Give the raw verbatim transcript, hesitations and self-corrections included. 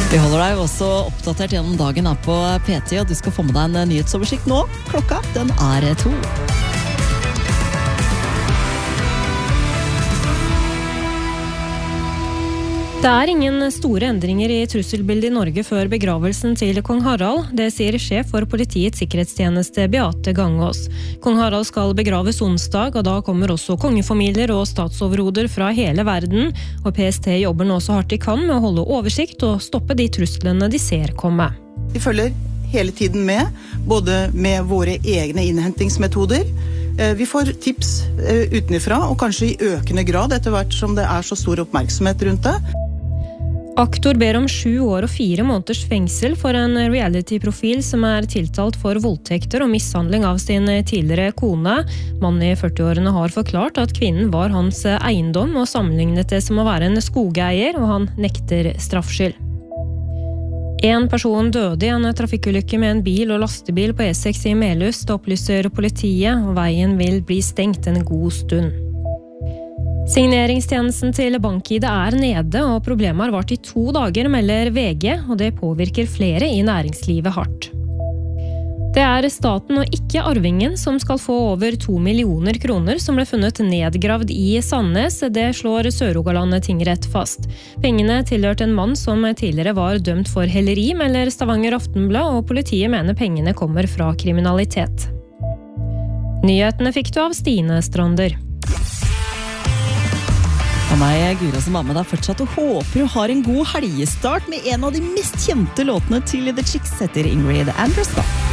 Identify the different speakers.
Speaker 1: Vi holder deg også oppdatert gjennom dagen her på P T, og du skal få med deg en nyhetsoversikt nå. Klokka, den er to.
Speaker 2: Det er ingen store endringer i trusselbildet i Norge før begravelsen til kong Harald. Det sier sjef for politiets sikkerhetstjeneste Beate Gangås. Kong Harald skal begraves onsdag, og da kommer også kongefamilier og statsoverhoder fra hele verden. Og P S T jobber nå så hardt de kan med å holde oversikt og stoppe de truslene de ser komme.
Speaker 3: Vi følger hele tiden med, både med våre egne innhentingsmetoder. Vi får tips utenifra, og kanskje i økende grad etter hvert som det er så stor oppmerksomhet rundt det.
Speaker 2: Aktor ber om sju år og fire måneders fengsel for en reality-profil som er tiltalt for voldtekter og mishandling av sin tidligere kone. Mannen i førtiårene har forklart at kvinnen var hans eiendom og sammenlignet det som å være en skogeier, og han nekter straffskyld. En person døde i en trafikkulykke med en bil og lastebil på E seks i Melhus, det opplyser politiet, og veien vil bli stengt en god stund. Signeringstjenesten til BankID er nede, og problemet har vart i to dager, melder V G, og det påvirker flere i næringslivet hardt. Det er staten og ikke arvingen som skal få over to millioner kroner som ble funnet nedgravd i Sandnes. Det slår Sør-Rogaland tingrett fast. Pengene tilhørte en mann som tidligere var dømt for helleri, melder Stavanger Aftenblad, og politiet mener pengene kommer fra kriminalitet. Nyhetene fikk du av Stine Strander.
Speaker 1: Og meg, Gura som var med deg fortsatt, og håper du har en god helgestart med en av de mest kjente låtene til The Chicks etter Ingrid Andress da.